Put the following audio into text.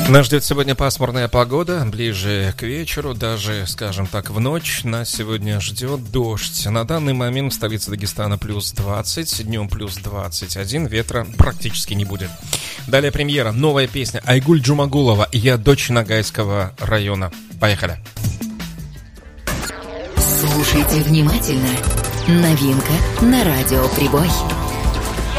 Нас ждет сегодня пасмурная погода, ближе к вечеру, даже, скажем так, в ночь нас сегодня ждет дождь. На данный момент в столице Дагестана плюс 20, днем плюс 21, ветра практически не будет. Далее премьера, новая песня Айгуль Джумагулова «Я дочь Ногайского района». Поехали. Слушайте внимательно. Новинка на радио «Прибой».